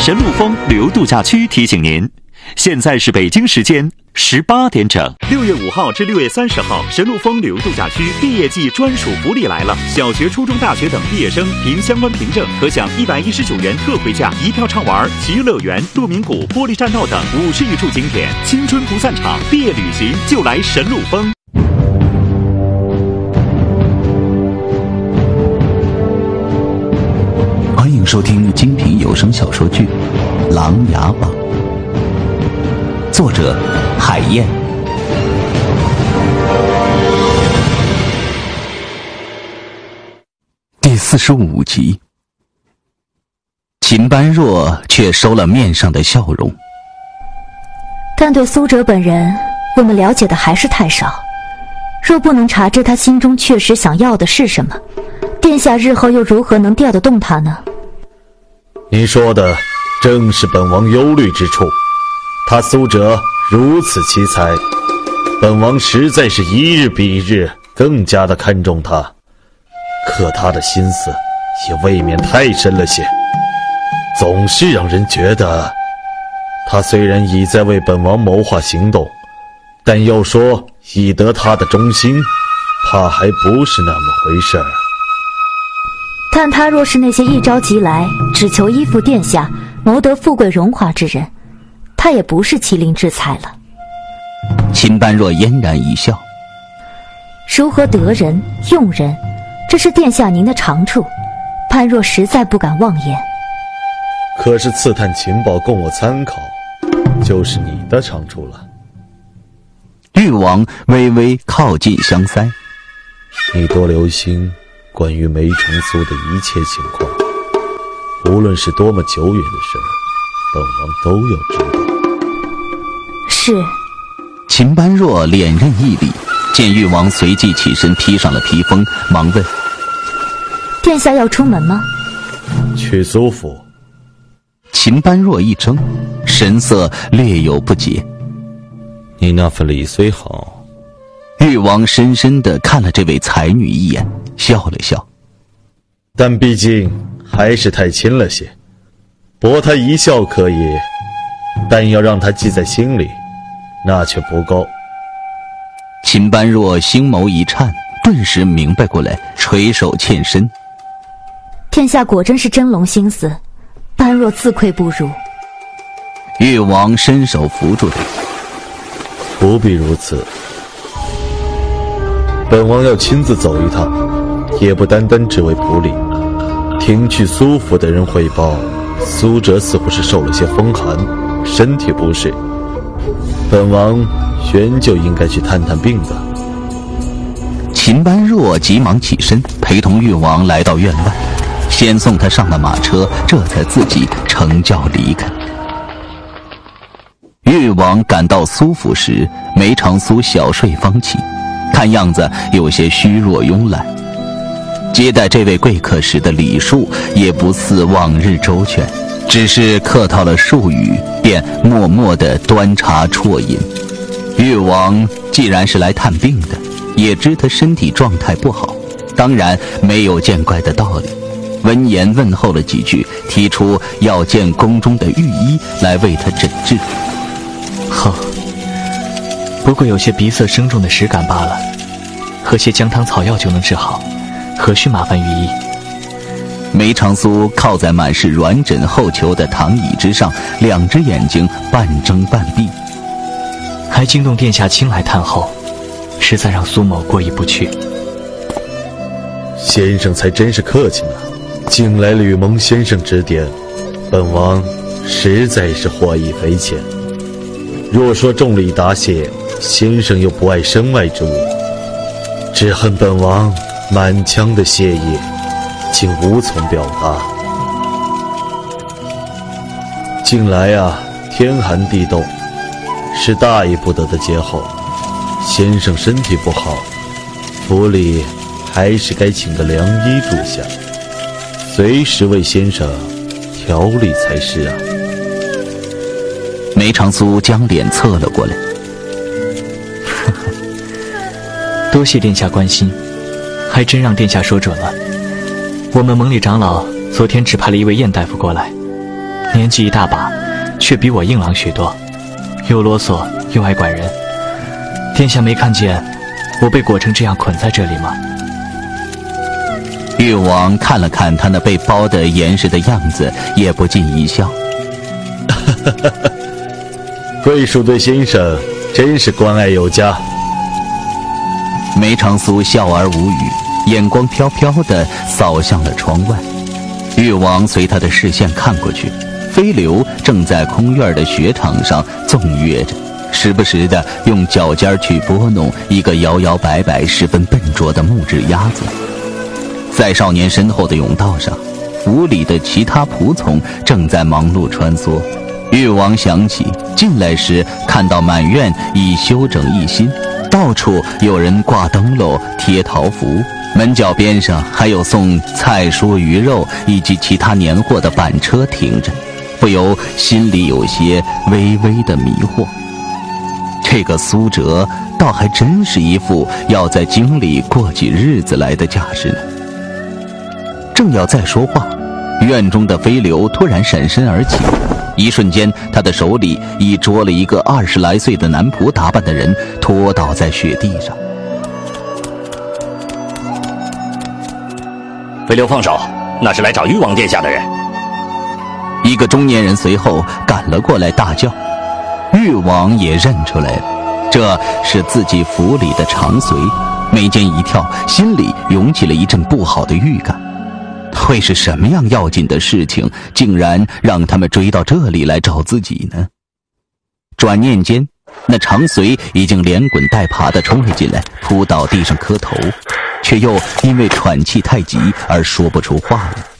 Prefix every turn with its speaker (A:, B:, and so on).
A: 神鹿峰旅游度假区提醒您，现在是北京时间18点整。6月5号至6月30号，神鹿峰旅游度假区毕业季专属福利来了！小学、初中、大学等毕业生凭相关凭证，可享119元特惠价，一票畅玩奇遇乐园、鹿鸣谷、玻璃栈道等50余处景点。青春不散场，毕业旅行就来神鹿峰。
B: 欢迎收听精品有声小说剧《琅琊榜》，作者海燕。第45集。秦般若却收了面上的笑容。
C: 但对苏哲本人，我们了解的还是太少。若不能查知他心中确实想要的是什么，殿下日后又如何能调得动他呢？
D: 你说的正是本王忧虑之处。他苏哲如此奇才，本王实在是一日比一日更加的看重他。可他的心思也未免太深了些，总是让人觉得他虽然已在为本王谋划行动，但要说以得他的忠心，怕还不是那么回事儿。
C: 但他若是那些一朝即来，只求依附殿下，谋得富贵荣华之人，他也不是麒麟之才了。
B: 秦般若嫣然一笑，
C: 如何得人用人，这是殿下您的长处，般若实在不敢妄言。
D: 可是刺探情报供我参考，就是你的长处了。
B: 誉王微微靠近香腮，
D: 你多留心关于梅长苏的一切情况，无论是多么久远的事，本王都要知道。
C: 是。
B: 秦般若脸认一礼，见誉王随即起身披上了披风，忙问：
C: 殿下要出门吗？
D: 去苏府。
B: 秦般若一怔，神色略有不解。
D: 你那份礼虽好。
B: 誉王深深地看了这位才女一眼，笑了笑，
D: 但毕竟还是太亲了些，博他一笑可以，但要让他记在心里，那却不够。
B: 秦般若星眸一颤，顿时明白过来，垂手欠身。
C: 殿下果真是真龙心思，般若自愧不如。
B: 誉王伸手扶住他，
D: 不必如此。本王要亲自走一趟，也不单单只为普礼。听去苏府的人汇报，苏哲似乎是受了些风寒，身体不适。本王原就应该去探探病的。
B: 秦般若急忙起身，陪同誉王来到院外，先送他上了马车，这才自己乘轿离开。誉王赶到苏府时，梅长苏小睡方起，看样子有些虚弱慵懒。接待这位贵客时的礼数也不似往日周全，只是客套了数语，便默默地端茶啜饮。誉王既然是来探病的，也知他身体状态不好，当然没有见怪的道理。闻言问候了几句，提出要见宫中的御医来为他诊治。
E: 好，不过有些鼻塞生重的实感罢了，喝些姜汤草药就能治好，何须麻烦御医？
B: 梅长苏靠在满是软枕厚裘的躺椅之上，两只眼睛半睁半闭。
E: 还惊动殿下亲来探候，实在让苏某过意不去。
D: 先生才真是客气呢，近来吕蒙先生指点，本王实在是获益匪浅。若说重礼答谢，先生又不爱身外之物，只恨本王满腔的谢意竟无从表达。近来啊，天寒地冻，是大意不得的节后，先生身体不好，府里还是该请个良医住下，随时为先生调理才是啊。
B: 梅长苏将脸侧了过来，
E: 多谢殿下关心，还真让殿下说准了。我们蒙里长老昨天只派了一位燕大夫过来， 年纪一大把，却比我硬朗许多，又啰嗦又爱管人。殿下没看见我被裹成这样捆在这里吗？
B: 誉王看了看他那被包得严实的样子，也不禁一笑。
D: 桂树对先生真是关爱有加。
B: 梅长苏笑而无语，眼光飘飘地扫向了窗外。誉王随他的视线看过去，飞流正在空院的雪场上纵跃着，时不时地用脚尖去拨弄一个摇摇摆摆十分笨拙的木质鸭子。在少年身后的甬道上，府里的其他仆从正在忙碌穿梭。誉王想起进来时看到满院已修整一新，到处有人挂灯笼贴桃符，门角边上还有送菜蔬鱼肉以及其他年货的板车停着，不由心里有些微微的迷惑。这个苏辙倒还真是一副要在京里过起日子来的架势呢。正要再说话，院中的飞流突然闪身而起，一瞬间他的手里已捉了一个20来岁的男仆打扮的人，拖倒在雪地上。
F: 飞流放手，那是来找誉王殿下的人。
B: 一个中年人随后赶了过来，大叫。誉王也认出来了，这是自己府里的长随，眉间一跳，心里涌起了一阵不好的预感。会是什么样要紧的事情，竟然让他们追到这里来找自己呢？转念间，那长随已经连滚带爬地冲了进来，扑倒地上磕头，却又因为喘气太急而说不出话来。